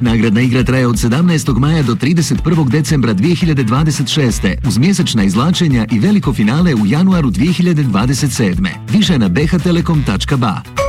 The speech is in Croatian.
Nagradna igra traje od 17. maja do 31. decembra 2026. uz mjesečna izvlačenja i veliko finale u januaru 2027. Više na bhtelekom.ba.